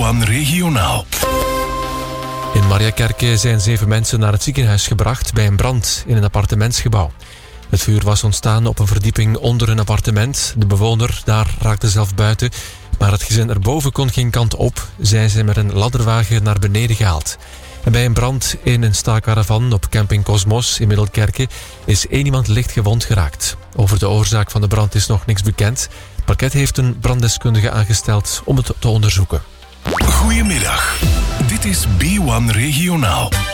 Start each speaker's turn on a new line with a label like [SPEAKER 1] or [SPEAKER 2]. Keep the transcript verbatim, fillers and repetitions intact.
[SPEAKER 1] één Regionaal.
[SPEAKER 2] In Mariakerke zijn zeven mensen naar het ziekenhuis gebracht bij een brand in een appartementsgebouw. Het vuur was ontstaan op een verdieping onder een appartement. De bewoner daar raakte zelf buiten, maar het gezin erboven kon geen kant op. Zij zijn met een ladderwagen naar beneden gehaald. En bij een brand in een staalcaravan op camping Cosmos in Middelkerke is één iemand licht gewond geraakt. Over de oorzaak van de brand is nog niks bekend. Het parket heeft een branddeskundige aangesteld om het te onderzoeken.
[SPEAKER 1] Goedemiddag. Dit is B één Regionaal.